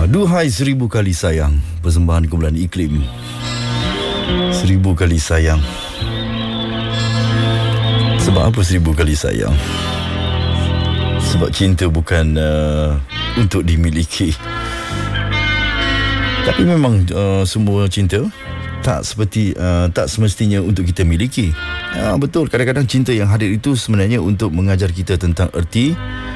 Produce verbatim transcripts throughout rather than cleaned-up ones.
Duhai seribu kali sayang, persembahan kumpulan Iklim. Seribu kali sayang. Sebab apa seribu kali sayang? Sebab cinta bukan uh, untuk dimiliki. Tapi memang uh, semua cinta tak seperti uh, tak semestinya untuk kita miliki. Ya, betul, kadang-kadang cinta yang hadir itu sebenarnya untuk mengajar kita tentang erti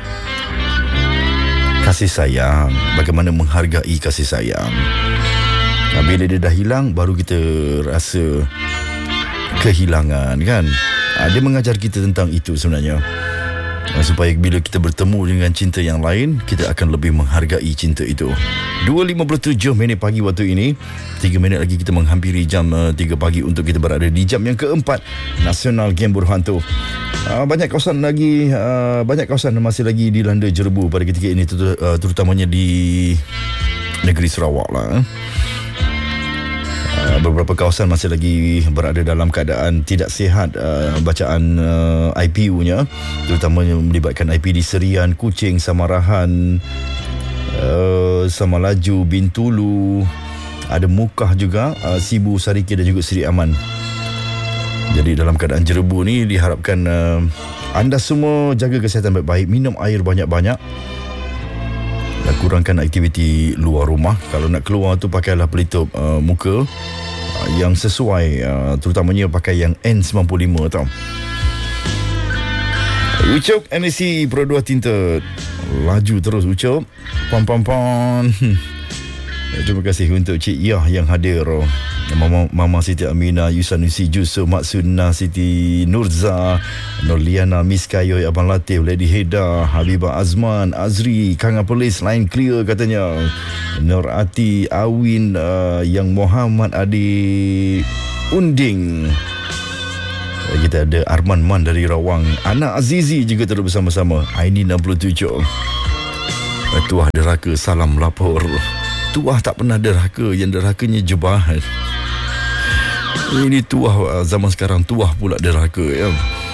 kasih sayang, bagaimana menghargai kasih sayang. Nah, bila dia dah hilang, baru kita rasa kehilangan, kan? Nah, dia mengajar kita tentang itu sebenarnya. Nah, supaya bila kita bertemu dengan cinta yang lain, kita akan lebih menghargai cinta itu. dua lima puluh tujuh minit pagi waktu ini. tiga minit lagi kita menghampiri jam uh, tiga pagi untuk kita berada di jam yang keempat Nasional Game Berhantu. Uh, banyak kawasan lagi uh, banyak kawasan masih lagi dilanda jerebu pada ketika ini, terutamanya di negeri Sarawak lah. Uh, beberapa kawasan masih lagi berada dalam keadaan tidak sihat uh, bacaan uh, I P U-nya, terutamanya melibatkan I P di Serian, Kuching, Samarahan, uh, Samalaju, Bintulu, ada Mukah juga, uh, Sibu, Sariki dan juga Seri Aman. Jadi dalam keadaan jerebu ni diharapkan uh, anda semua jaga kesihatan baik-baik, minum air banyak-banyak dan kurangkan aktiviti luar rumah. Kalau nak keluar tu pakailah pelitup uh, muka uh, yang sesuai, uh, terutamanya pakai yang N sembilan puluh lima tau. Ucup N S C Pro dua Tinta, laju terus Ucup. Pam pam pam. Terima kasih untuk Cik Yah yang hadir, Mama, Mama Siti Aminah, Yusanusi Jusuf, Mak Sunnah, Siti Nurza, Norliana, Miss Kayoy, Abang Latif, Lady Heda, Habibah Azman, Azri, Kanga Polis, line clear katanya. Nur Ati, Awin, uh, Yang Muhammad Adi Unding. Kita ada Arman Man dari Rawang, Anak Azizi juga terus bersama-sama. Aini enam puluh tujuh. Tuah derhaka, salam lapor. Tuah tak pernah derhaka, yang derhakanya jebahan. Ini tuah zaman sekarang, tuah pula derhaka, ya.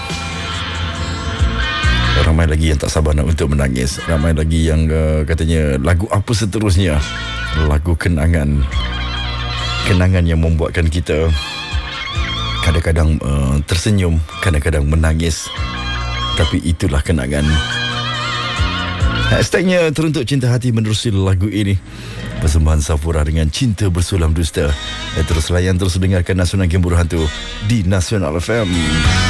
Ramai lagi yang tak sabar nak untuk menangis. Ramai lagi yang uh, katanya lagu apa seterusnya, lagu kenangan. Kenangan yang membuatkan kita kadang-kadang uh, tersenyum, kadang-kadang menangis. Tapi itulah kenangan. Hashtagnya teruntuk cinta hati menerusi lagu ini. Persembahan Safura dengan Cinta Bersulam Dusta. Terus layan, terus dengarkan Nasional Game Berhantu di Nasional F M.